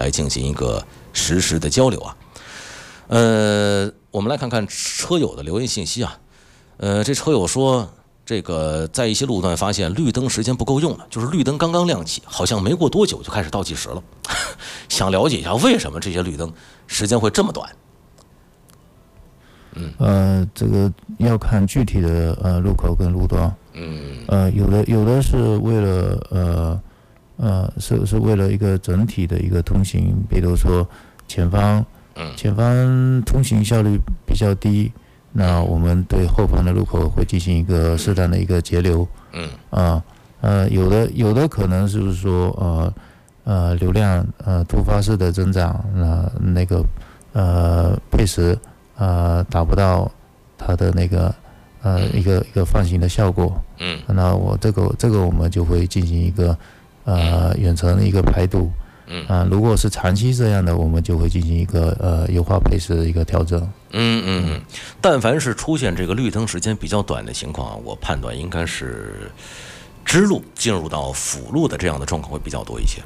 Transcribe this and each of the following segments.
来进行一个实时的交流啊。我们来看看车友的留言信息啊。这车友说，这个在一些路段发现绿灯时间不够用了，就是绿灯刚刚亮起，好像没过多久就开始倒计时了。想了解一下为什么这些绿灯时间会这么短？ 这个要看具体的路口跟路段。有的是为了是为了一个整体的一个通行，比如说前方通行效率比较低，那我们对后方的路口会进行一个适当的一个节流。有的可能是说流量突发式的增长，那个配时达不到它的那个一个放行的效果。那这个我们就会进行一个远程的一个排堵。如果是长期这样的，我们就会进行一个优化配时的一个调整。 但凡是出现这个绿灯时间比较短的情况，我判断应该是支路进入到辅路的这样的状况会比较多一些。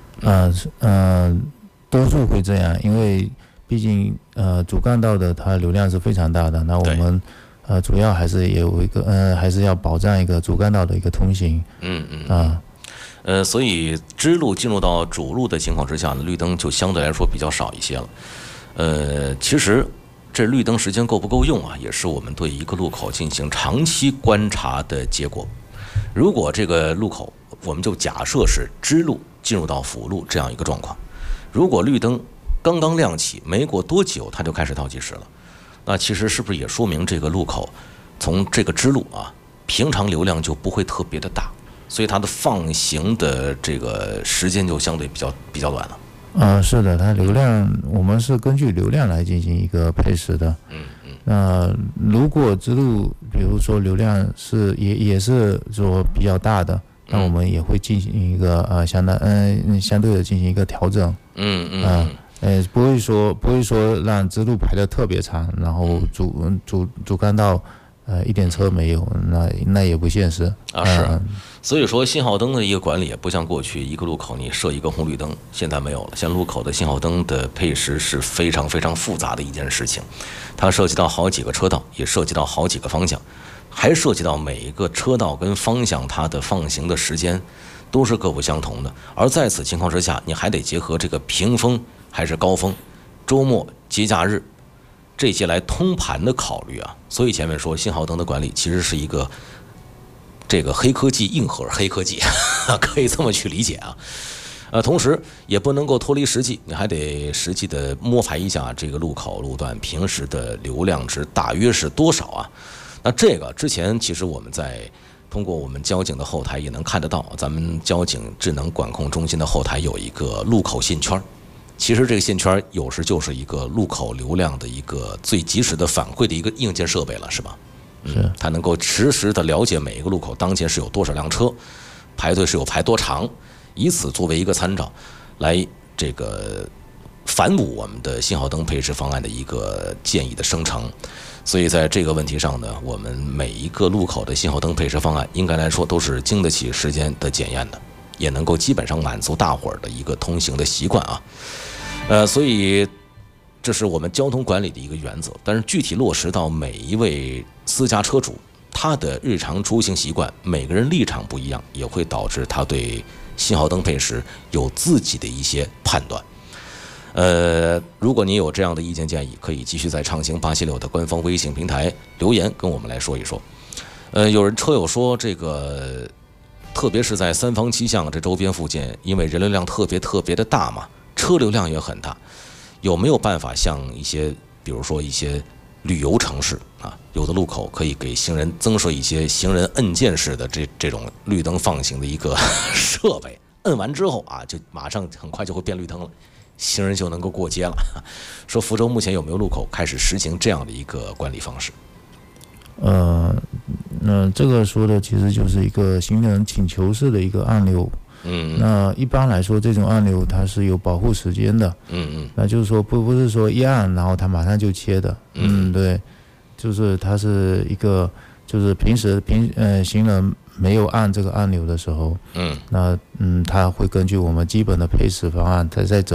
多数会这样，因为毕竟主干道的它流量是非常大的，那我们主要还是有一个还是要保障一个主干道的一个通行。 所以支路进入到主路的情况之下呢，绿灯就相对来说比较少一些了。其实这绿灯时间够不够用啊，也是我们对一个路口进行长期观察的结果。如果这个路口我们就假设是支路进入到辅路这样一个状况，如果绿灯刚刚亮起，没过多久它就开始倒计时了，那其实是不是也说明这个路口从这个支路啊，平常流量就不会特别的大，所以它的放行的这个时间就相对比较短了。 是的，它流量我们是根据流量来进行一个配时的。那如果支路比如说流量也是说比较大的，那我们也会进行一个相对的进行一个调整。不会说让支路排得特别长，然后主干道一点车没有，那也不现实啊。是，所以说信号灯的一个管理也不像过去一个路口你设一个红绿灯，现在没有了。像路口的信号灯的配时是非常非常复杂的一件事情，它涉及到好几个车道，也涉及到好几个方向，还涉及到每一个车道跟方向它的放行的时间都是各不相同的。而在此情况之下，你还得结合这个平峰还是高峰、周末、节假日这些来通盘的考虑啊。所以前面说信号灯的管理其实是一个这个黑科技硬核黑科技可以这么去理解啊。同时也不能够脱离实际，你还得实际的摸排一下这个路口路段平时的流量值大约是多少啊。那这个之前其实我们在通过我们交警的后台也能看得到，咱们交警智能管控中心的后台有一个路口信圈，其实这个信圈有时就是一个路口流量的一个最及时的反馈的一个硬件设备了，是吧？它能够实时的了解每一个路口当前是有多少辆车，排队是有排多长，以此作为一个参照，来这个反哺我们的信号灯配置方案的一个建议的生成。所以在这个问题上呢，我们每一个路口的信号灯配置方案应该来说都是经得起时间的检验的，也能够基本上满足大伙儿的一个通行的习惯啊。所以这是我们交通管理的一个原则，但是具体落实到每一位私家车主他的日常出行习惯，每个人立场不一样，也会导致他对信号灯配时有自己的一些判断。如果您有这样的意见建议，可以继续在畅行876的官方微信平台留言跟我们来说一说。有人车友说，这个特别是在三坊七巷这周边附近，因为人流量特别的大嘛，车流量也很大，有没有办法像一些比如说一些旅游城市啊，有的路口可以给行人增设一些行人按键式的这种绿灯放行的一个设备，摁完之后啊，就马上很快就会变绿灯了，行人就能够过街了。说福州目前有没有路口开始实行这样的一个管理方式？ 这个说的其实就是一个行人请求式的一个按钮。那一般来说，这种按钮它是有保护时间的。那就是说不是说一按然后它马上就切的。对，就是它是一个，就是平时行人没有按这个按钮的时候，那它会根据我们基本的配时方案，它在走